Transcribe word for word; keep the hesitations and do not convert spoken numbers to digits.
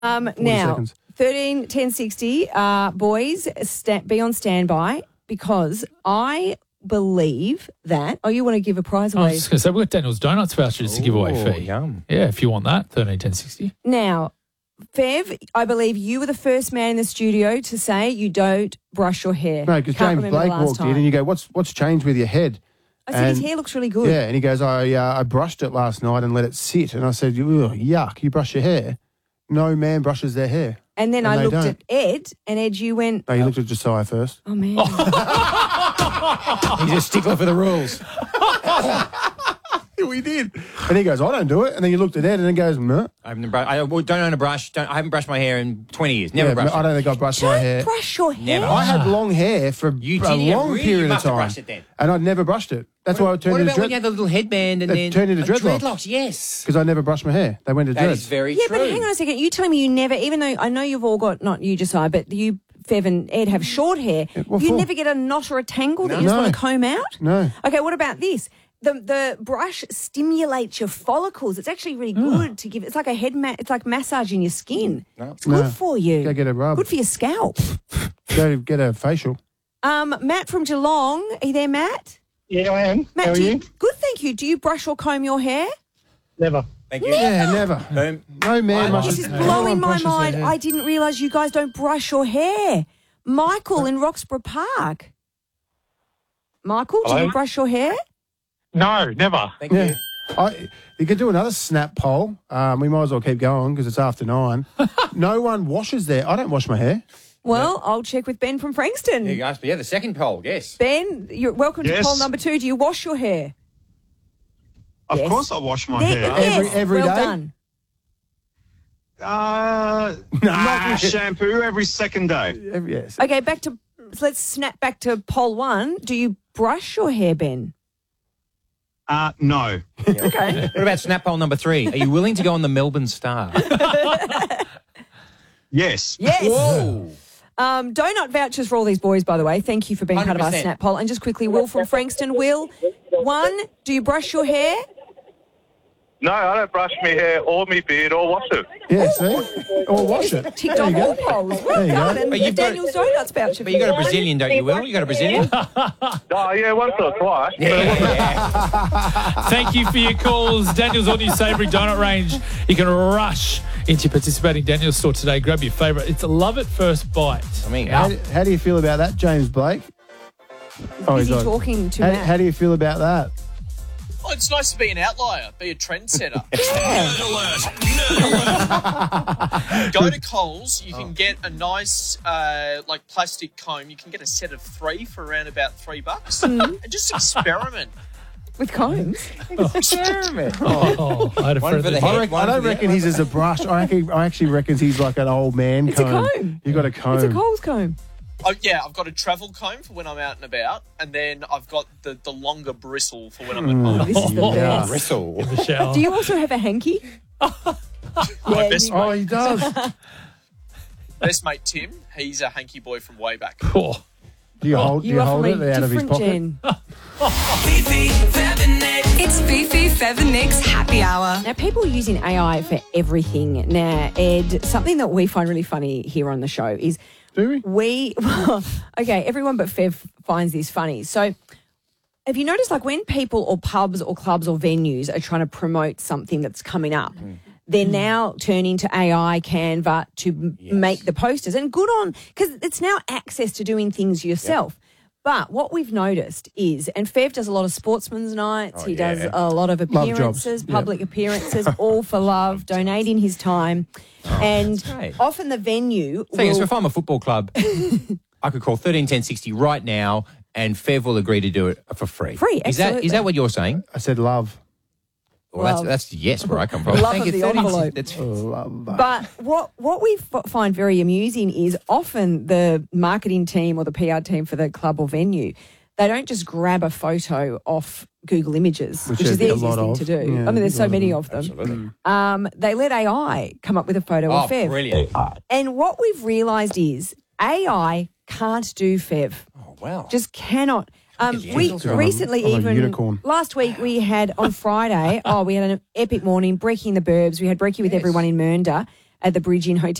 Um, now, seconds. thirteen ten sixty, uh, boys, sta- be on standby because I believe that. Oh, you want to give a prize I away? was just going to say, we've got Daniel's Donuts vouchers to give away Ooh, fee. yum. Yeah, if you want that, thirteen ten sixty. Now, Fev, I believe you were the first man in the studio to say you don't brush your hair. No, because Can't James remember the Blake last walked time. in and you go, what's what's changed with your head? I said his And- hair looks really good. Yeah, and he goes, I uh, I brushed it last night and let it sit. And I said, "Ugh, yuck, you brush your hair? No man brushes their hair. And then And I they looked don't. at Ed, and Ed, you went, No, you looked at Josiah first. oh, man. He's a stickler for the rules. We did. And he goes, I don't do it. And then you looked at Ed and he goes, no. I haven't br- I don't own a brush. Don't, I haven't brushed my hair in twenty years. Never Yeah, brushed I it. don't think I brushed my hair. Don't brush your hair. Never. I had long hair for You a did, yeah, long really? period You of must have time. brushed it then. And I'd never brushed it. That's why I turned What into about when you dread had the little headband and It then... turned into Oh, dreadlocks. dreadlocks, yes. because I never brushed my hair. They went to That dreads. is very Yeah, true. but hang on a second. You telling me you never, even though I know you've all got, not you, Josiah, but you, Fev and Ed, have short hair, what you for? never get a knot or a tangle that you No. just want to comb out? No. Okay, what about this? The the brush stimulates your follicles. It's actually really good to give. It's like a head mat. It's like massaging your skin. No. It's good No. for you. Go get a rub. Good for your scalp. Go get a facial. Um, Matt from Geelong. Are you there, Matt? Yeah, I am. Matt, How are do you? Good, thank you. Do you brush or comb your hair? Never. Thank you. Yeah, never. Boom. No man I- brushes This is no blowing one my brushes their mind. hair. I didn't realise you guys don't brush your hair. Michael in Roxburgh Park. Michael, do Hello? you brush your hair? No, never. Thank Yeah. you. I, you could do another snap poll. Um, we might as well keep going because it's after nine. No one washes their. I don't wash my hair. Well, I'll check with Ben from Frankston. There you go. Yeah, the second poll, yes. Ben, you're welcome to Yes. poll number two. Do you wash your hair? Of Yes. course I wash my There- hair. yes, Every- every well day? done. Uh, not with shampoo every second day. Every- Yes. Okay, back to let's snap back to poll one. Do you brush your hair, Ben? Uh, no. Okay. What about snap poll number three? Are you willing to go on the Melbourne Star? Yes. Yes. Whoa. Um, donut vouchers for all these boys, by the way. Thank you for being part of our one hundred percent. snap poll. And just quickly, Will from Frankston. Will, one, do you brush your hair? No, I don't brush my hair or my beard or wash it. Yeah, see? Or wash it. Ticked There off you all go. polls. Well There you done. go. And But you've got- Daniel's Donuts voucher. But you got a Brazilian, don't you, Will? You got a Brazilian? Oh, yeah, once or twice. Thank you for your calls. Daniel's all new savoury donut range. You can rush into your participating Daniel's store today. Grab your favourite. It's a love at first bite. I mean, How, how do you feel about that, James Blake? Oh, Is he on. talking to How, Matt? how do you feel about that? Oh, it's nice to be an outlier, be a trendsetter. Go to Coles, you can get a nice, uh, like, plastic comb. You can get a set of three for around about three bucks. And just experiment. With combs? experiment. Oh, I had a One friend for the that- I, head, reckon, one I don't for the reckon other. he's as a brush. I, reckon, I actually reckon he's like an old man It's a comb. comb. You got a comb. It's a Coles comb. Oh, yeah, I've got a travel comb for when I'm out and about, and then I've got the, the longer bristle for when I'm at home. This is the Yeah. best. Bristle. in the shower. Do you also have a hanky? My Yeah, best, you- Oh, he does. best mate, Tim, he's a hanky boy from way back. Oh, Do you hold, do You you are hold from it a out of his different pocket? gen. It's Fifi, Fev and Nick's Happy Hour. Now, people are using A I for everything. Now, Ed, something that we find really funny here on the show is Do we? we, well, okay, everyone but Fev finds this funny. So, have you noticed, like, when people or pubs or clubs or venues are trying to promote something that's coming up, they're now turning to A I, Canva to m make the posters. And good on, because it's now access to doing things yourself. But what we've noticed is, and Fev does a lot of sportsman's nights, he does a lot of jobs. appearances, Yeah. public appearances, all for love, donating his time. and great. often the venue Thing is, will- if I'm a football club, I could call thirteen ten sixty right now, and Fev will agree to do it for free. Free, Is that absolutely. is that what you're saying? I said love. Well, that's Love. that's yes, where I come from. Love Thank of you, the thirteen envelope. That's Love. But what what we f- find very amusing is often the marketing team or the P R team for the club or venue, they don't just grab a photo off Google Images, which, Which is there's the a easiest lot thing of. to do. Yeah, I mean, there's so a lot many of of them. absolutely. Um, they let A I come up with a photo Oh, of Fev. brilliant. And what we've realised is A I can't do Fev. Oh, wow. Just cannot. Um, Yeah. we I'm a- recently I'm a even unicorn. last week we had on Friday. oh, we had an epic morning, breaking the burbs. We had brekkie with Yes. everyone in Mernda. at the Bridge Inn Hotel.